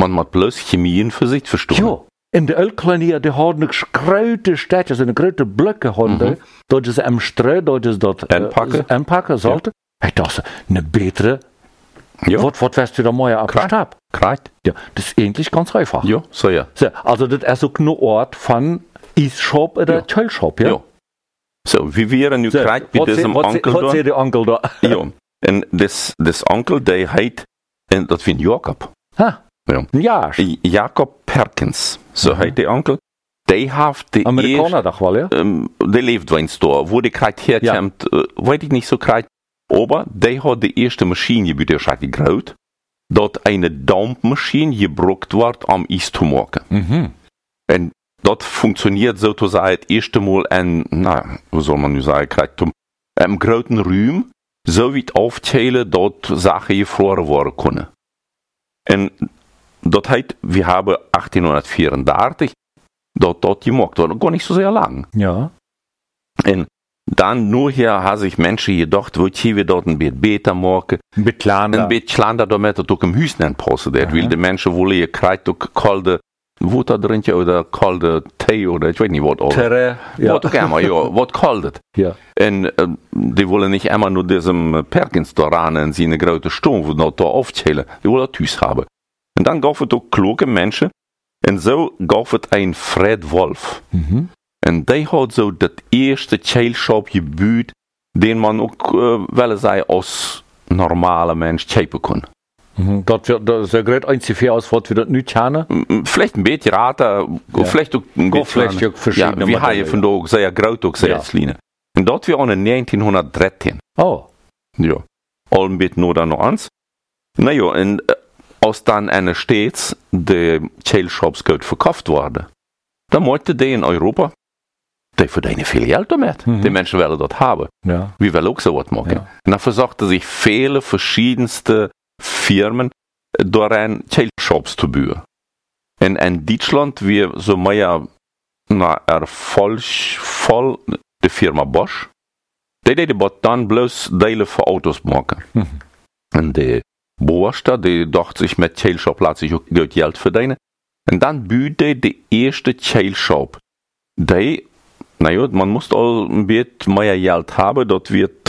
Man moet bloß Chemien für sich verstehen. Ja. In der Ölkolonie, die haben eine große Städte, so eine große Blöcke haben, dort ist am Streu, dort ist dort anpacken sollte. Ich dachte, eine bessere, was wirst du da mal abgestab? Krijt. Ja, das ist eigentlich ganz einfach. Ja, so ja. So, also das ist auch ein Ort von Eisshop oder Chillshop, ja? Ja. So, wie wir nu krijt bij diesem Onkel was ist der Onkel da? Ja, und das Onkel, der heißt, und das wird Jakob. Ha, Ja. Jakob Perkins, so heißt der Onkel. Die heeft de Amerikaner doch wel, ja? Die leeft wens daar. Wo die krijgt herkomt, weet ik niet zo krijgt. Aber die hat die erste Maschine gebaut, dat eine Dampfmaschine gebraucht wird, um Eis zu machen. Und das funktioniert sozusagen das erste Mal wie soll man nu sagen, im großen Raum, so wie aufteilen, dort Sachen gefroren werden können. Und das heißt, wir haben 1834 dort gemacht, das gar nicht so sehr lang. Ja. Und dann nur hier haben sich Menschen gedacht, wo wir dort ein bisschen besser machen. Ein bisschen kleiner. Ein bisschen kleiner, damit das auch im Haus nicht passen. Weil die Menschen wollen ja krijgt auch kalte Wasser drinken oder kalte Tee oder ich weiß nicht was. Terre, ja. Was auch immer, ja, was kaltes. Ja. Und die wollen nicht immer nur diesem Perkins da ran und sie eine große Stunde, wo da aufzählen. Die wollen das Haus haben. Und dann gab es auch kluge Menschen. Und so gab es ein Fred Wolf. Und der hat so das erste Chillshop gebaut, den man auch, als normaler Mensch kaufen kann. Das ist ja gerade einzig aus, was wir das nicht kennen. Vielleicht ein bisschen rater, vielleicht auch ein bisschen verschiedene. Ja, wir haben von da auch sehr groß, auch sehr kleine. Und dort wir auch in 1913. Oh. Ja. All ein bisschen nur da noch eins. Naja, und als dann eine Stadt die Chillshops gut verkauft worden, dann möchte die in Europa, die verdienen viel Geld damit. Die Menschen wollen das haben. Ja. Wir wollen auch so was machen. Ja. Und dann versuchten sich viele verschiedenste Firmen daran Chillshops zu bauen. Und in Deutschland wir so mehr voll die Firma Bosch. Die dann bloß Teile für Autos machen. Und die Bosch, die dachte sich mit Chillshop lässt sich auch gut Geld verdienen. Und dann baute die erste Chillshop. Man muss all ein bisschen mehr Geld haben, dort wird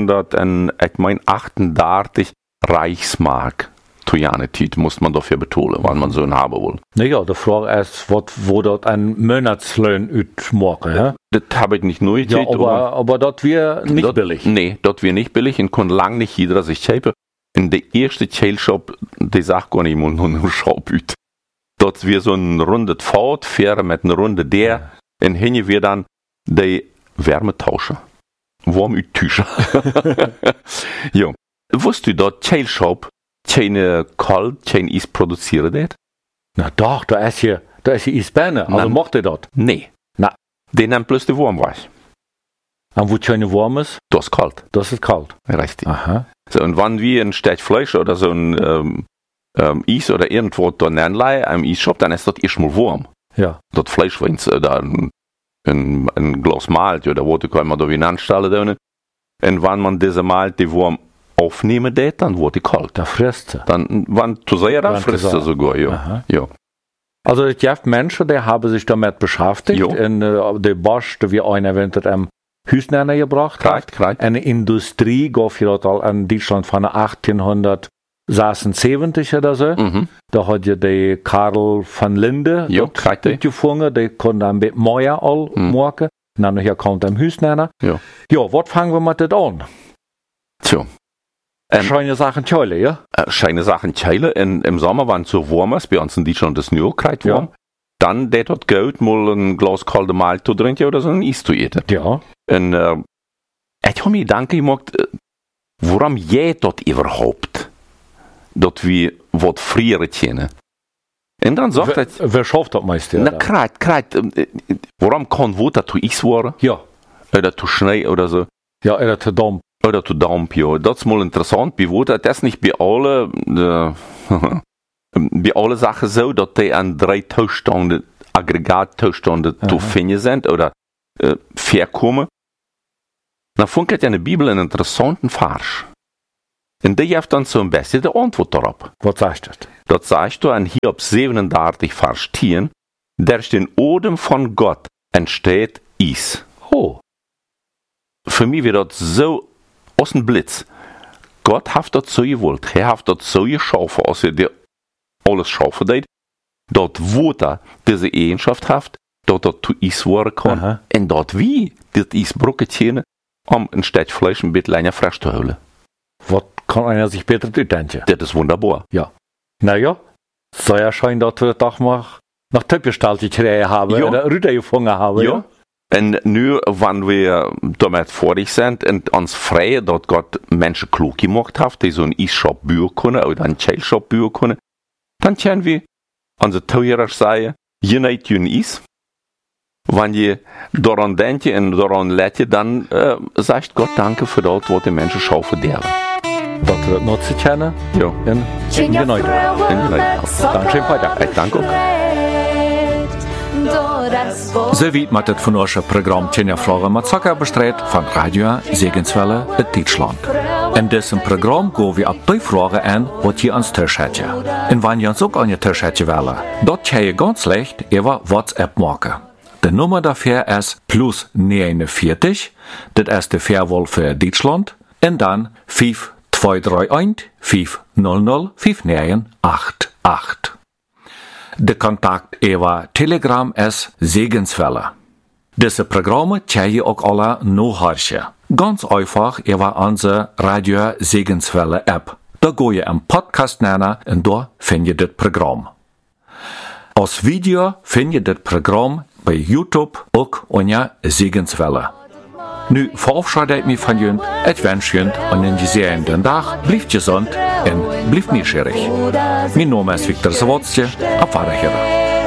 238 Reichsmark zu Jahre Zeit muss man dafür betonen, weil man so einen haben will. Naja, die Frage ist, wo dort ein Monatslohn utmachen, ja? Das habe ich nicht nur ja, aber das wäre nicht billig. Nee, das wäre nicht billig und kann lang nicht jeder sich kaufen. In der erste Chillshop, die sagt gar nicht, man nur einen Shop üt. Dort wir so ein rundes Fahrt fahren mit einer Runde und hinten wir dann die Wärmetauscher. Warmüttücher. Ja. Wusstest du, dass Chillshop keine kalt, keine Eis produzieren das? Na doch, da ist ja Eisbäne, also macht ihr das? Nee. Na. Die nimmt bloß die Warmweiß. Und wo keine warm ist? Das ist kalt. Das ist kalt. Richtig. Aha. So, und wenn wir ein Stück Fleisch oder so ein Eis oder irgendwo da anleihen, am Eisshop, dann ist das erstmal warm. Ja. Das Fleisch, wenn es da ein Glas Malt oder was kann man da wie anstellen. Und wenn man diese Malt, die warm aufnehmen, dann wird die kalt. Da frisst sie. Dann, wenn zu sehr, dann frisst sie sogar, ja. Ja. Also, es gibt Menschen, die haben sich damit beschäftigt. Und der Bosch, der wir einen Winter am Hüsnänder gebracht hat. Eine Industrie, gab es in Deutschland von 1876 oder so. Da hat ja der Karl van Linde gefunden, der konnte ein bisschen mehr machen. Dann hier kommt am Hüsnänder. Ja, was fangen wir mit das an? Tja. Scheine Sachen Keule, ja? Scheine Sachen Keule. Im Sommer, wenn es so warm ist, bei uns in Deutschland das nur kalt warm, dann der dort geht, mal ein Glas kalte Malt zu trinken oder so ein Eis zu essen. Ja. Und ich habe mir Gedanken gemacht, warum geht das überhaupt? Dat wir was frieren können. Und dann sagt er, wer schafft das meiste? Na, krijgt, warum kann Wasser zu Eis werden? Ja. Oder zu Schnee oder so. Ja, oder zu Dampf. Oder zu Dampf, ja. Das ist mal interessant, bei Wasser, das ist nicht bei allen, bei allen Sachen so, dass die an 3 Zustände, Aggregatzustände zu finden sind oder vorkommen. Dann funkt ja in der Bibel einen interessanten Vers. Und die heeft dan zo'n beetje de antwoord daarop. Wat zegt dat? Dat zegt du an Hiob 37, Vers 10, durch den Odem von Gott entsteht Eis. Oh. Für mich wird das so aus dem Blitz. Gott hat das so gewollt. Er hat das so geschaffen, als er dir alles schaffen deed. Dort Wasser diese Eigenschaft hat, dort das zu Eis werden kann. Aha. Und dort wie das Eis brücke ein Stück Fleisch ein bisschen länger frisch zu holen. Was kann einer sich besser denken? Das ist wunderbar. Ja. Naja, so erscheint, dass wir doch mal nach Töpfgestaltet haben, ja. Oder Rüder gefangen haben. Ja. Und nu, wenn wir damit fertig sind und uns freuen, dass Gott Menschen klug gemacht hat, die so ein Eisshop bauen können oder einen Shell-Shop bauen können, dann können wir unsere Teurer sagen, je nicht ein Eis. Wenn ihr daran denkt und daran lädt, dann sagt Gott Danke für das, was die Menschen schaffen deren. Dat we het nog zitten kennen. Ja. En in je nooit. Dankeschön, Peter. Ik dank ook. Zo weit met het van ons programma Tjenja Vragen met Zakker bestreed van Radio Segenswelle uit Duitsland. In deze programma gaan we op die vragen aan wat je ons thuis hebt. En wanneer je ons ook aan je thuis hebt willen, dat kan je ganz leicht over WhatsApp maken. De nummer daarvoor is +49, dat is de verwol voor Duitsland, en dan 5-231 500 5988. De contact over Telegram is Segenswelle. Deze programma kan je ook alle nachhören. Ganz einfach über onze Radio Segenswelle App. Da ga je een podcast nennen en daar vind je dit programma. Als video vind je dit programma bij YouTube ook onder Segenswelle. Nu verabschiede ik me van jullie. Ik wens jullie een gezegende dag. Blijf gezond en blijf nieuwsgierig. Mijn naam is Victor Zawadzki. Op Wiederhören.